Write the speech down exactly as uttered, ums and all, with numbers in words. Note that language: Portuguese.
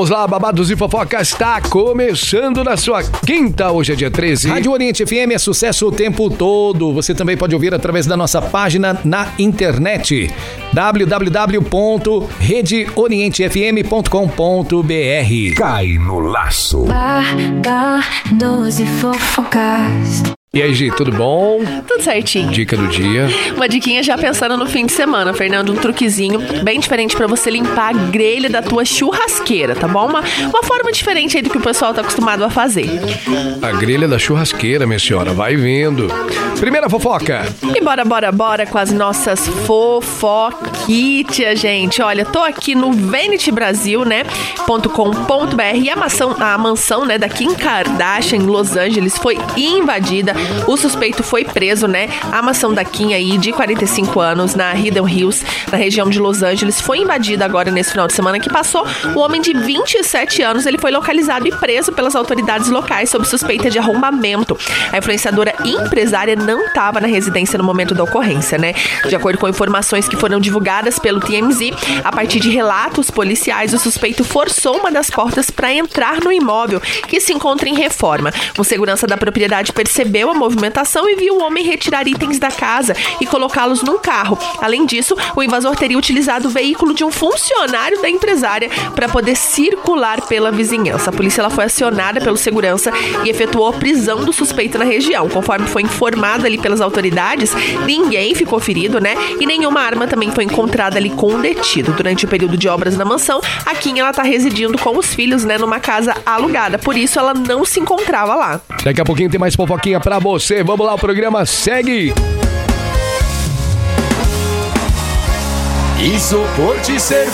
Vamos lá, Babados e Fofoca está começando na sua quinta, hoje é dia treze. Rádio Oriente F M é sucesso o tempo todo. Você também pode ouvir através da nossa página na internet, w w w ponto rede oriente f m ponto com ponto b r. Cai no laço. Babados e Fofocas. E aí, Gi, tudo bom? Tudo certinho. Dica do dia. Uma diquinha já pensando no fim de semana, Fernando, um truquezinho bem diferente pra você limpar a grelha da tua churrasqueira, tá bom? Uma, uma forma diferente aí do que o pessoal tá acostumado a fazer. A grelha da churrasqueira, minha senhora, vai vendo. Primeira fofoca. E bora, bora, bora com as nossas fofoquitas, gente. Olha, tô aqui no Vanity Brasil, né, .com.br e a mansão, a mansão, né, da Kim Kardashian em Los Angeles foi invadida. O suspeito foi preso, né? A mansão da Kim aí, de quarenta e cinco anos, na Hidden Hills, na região de Los Angeles, foi invadida agora nesse final de semana que passou. O homem de vinte e sete anos, ele foi localizado e preso pelas autoridades locais sob suspeita de arrombamento. A influenciadora empresária não estava na residência no momento da ocorrência, né? De acordo com informações que foram divulgadas pelo T M Z, a partir de relatos policiais, o suspeito forçou uma das portas para entrar no imóvel, que se encontra em reforma. Um segurança da propriedade percebeu a movimentação e viu o homem retirar itens da casa e colocá-los num carro. Além disso, o invasor teria utilizado o veículo de um funcionário da empresária para poder circular pela vizinhança. A polícia ela foi acionada pelo segurança e efetuou a prisão do suspeito na região. Conforme foi informado ali pelas autoridades, ninguém ficou ferido, né? E nenhuma arma também foi encontrada ali com o detido. Durante o período de obras na mansão, a Kim ela tá residindo com os filhos, né, numa casa alugada. Por isso, ela não se encontrava lá. Daqui a pouquinho tem mais fofoquinha pra você. Vamos lá, o programa segue. Isso por te ser